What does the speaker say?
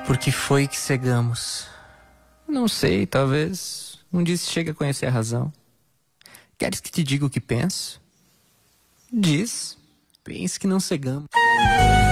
Por que foi que cegamos? Não sei, talvez um dia se chegue a conhecer a razão. Queres que te diga o que penso? Diz. Pense que não cegamos.